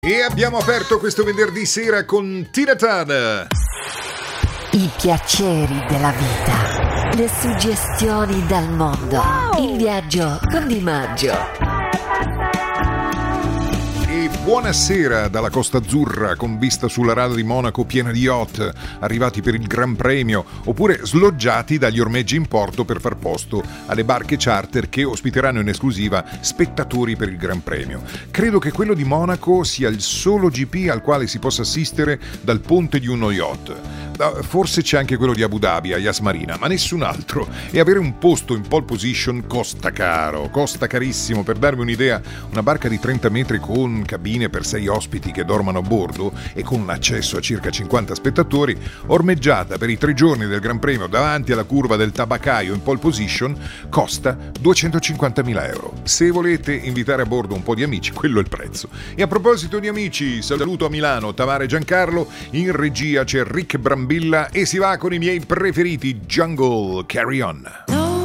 E abbiamo aperto questo venerdì sera con Tina Turner. I piaceri della vita, le suggestioni dal mondo, il viaggio con Di Maggio. E buonasera dalla Costa Azzurra, con vista sulla rada di Monaco piena di yacht arrivati per il Gran Premio, oppure sloggiati dagli ormeggi in porto per far posto alle barche charter che ospiteranno in esclusiva spettatori per il Gran Premio. Credo che quello di Monaco sia il solo GP al quale si possa assistere dal ponte di uno yacht. Forse c'è anche quello di Abu Dhabi a Yas Marina, ma nessun altro. E avere un posto in pole position costa caro, costa carissimo. Per darvi un'idea, una barca di 30 metri con cabine per 6 ospiti che dormano a bordo e con accesso a circa 50 spettatori, ormeggiata per i 3 giorni del Gran Premio davanti alla curva del Tabaccaio in pole position, costa 250.000 euro. Se volete invitare a bordo un po' di amici, quello è il prezzo. E a proposito di amici, saluto a Milano Tamara e Giancarlo, in regia c'è Rick Brambilla e si va con i miei preferiti, Jungle, Carry On.